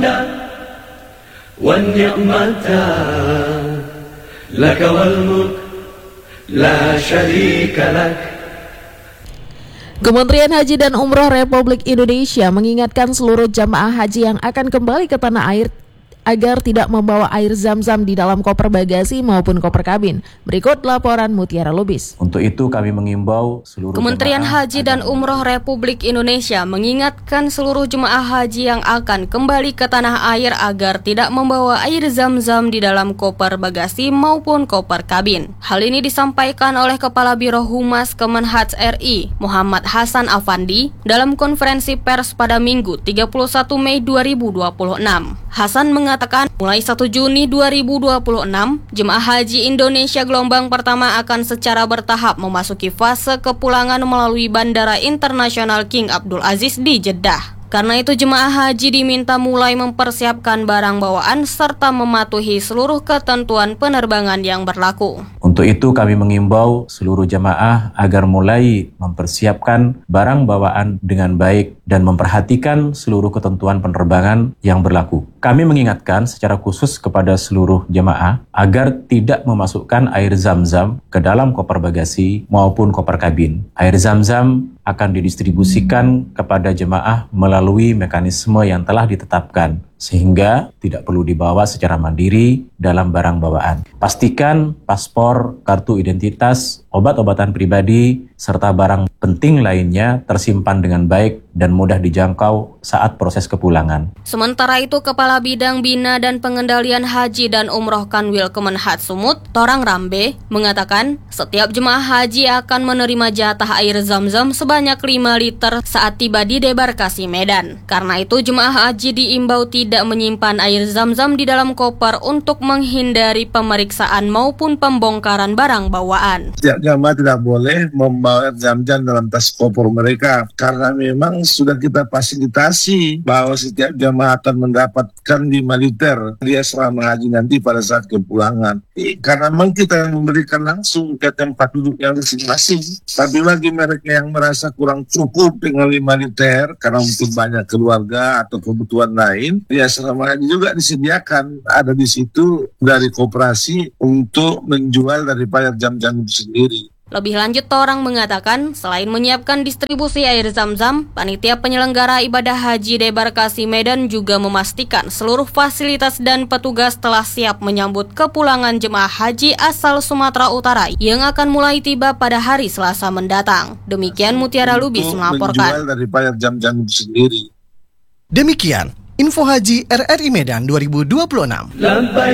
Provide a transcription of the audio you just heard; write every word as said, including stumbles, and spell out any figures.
الحمد والنعمة لك والملك لا شريك لك. Kementerian Haji dan Umroh Republik Indonesia mengingatkan seluruh jamaah haji yang akan kembali ke tanah air agar tidak membawa air zam-zam di dalam koper bagasi maupun koper kabin. Berikut laporan Mutiara Lubis. Untuk itu kami mengimbau seluruh Kementerian Haji dan Umroh Republik Indonesia mengingatkan seluruh jemaah haji yang akan kembali ke tanah air agar tidak membawa air zam-zam di dalam koper bagasi maupun koper kabin. Hal ini disampaikan oleh Kepala Biro Humas Kemenhaj R I, Muhammad Hasan Afandi, dalam konferensi pers pada Minggu tiga puluh satu Mei dua ribu dua puluh enam. Hasan mengatakan mulai satu Juni dua ribu dua puluh enam, jemaah haji Indonesia gelombang pertama akan secara bertahap memasuki fase kepulangan melalui Bandara Internasional King Abdul Aziz di Jeddah. Karena itu jemaah haji diminta mulai mempersiapkan barang bawaan serta mematuhi seluruh ketentuan penerbangan yang berlaku. Untuk itu kami mengimbau seluruh jemaah agar mulai mempersiapkan barang bawaan dengan baik dan memperhatikan seluruh ketentuan penerbangan yang berlaku. Kami mengingatkan secara khusus kepada seluruh jemaah agar tidak memasukkan air zam-zam ke dalam koper bagasi maupun koper kabin. Air zam-zam akan didistribusikan kepada jemaah melalui mekanisme yang telah ditetapkan, sehingga tidak perlu dibawa secara mandiri dalam barang bawaan. Pastikan paspor, kartu identitas, obat-obatan pribadi, serta barang penting lainnya tersimpan dengan baik dan mudah dijangkau saat proses kepulangan. Sementara itu, Kepala Bidang Bina dan Pengendalian Haji dan Umroh Kanwil Kemenhaj Sumut, Torang Rambe, mengatakan setiap jemaah haji akan menerima jatah air zam-zam sebanyak lima liter saat tiba di debarkasi Medan. Karena itu, jemaah haji diimbau tidak menyimpan air zam-zam di dalam koper untuk menghindari pemeriksaan maupun pembongkaran barang bawaan. Setiap jamaah tidak boleh membawa air zam-zam dalam tas koper mereka, karena memang sudah kita fasilitasi bahwa setiap jamaah akan mendapatkan lima liter di asrama haji nanti pada saat kepulangan. Karena memang kita memberikan langsung ke tempat duduk yang masing-masing. Tapi bagi mereka yang merasa kurang cukup dengan lima liter karena mungkin banyak keluarga atau kebutuhan lain, di asrama haji juga disediakan, ada di situ dari koperasi untuk menjual daripada jam-jam itu sendiri. Lebih lanjut, Torang mengatakan selain menyiapkan distribusi air zam-zam, panitia penyelenggara ibadah haji debarkasi Medan juga memastikan seluruh fasilitas dan petugas telah siap menyambut kepulangan jemaah haji asal Sumatera Utara yang akan mulai tiba pada hari Selasa mendatang. Demikian Mutiara Lubis melaporkan. Menjual daripada jam-jam itu sendiri. Demikian Info Haji R R I Medan dua ribu dua puluh enam.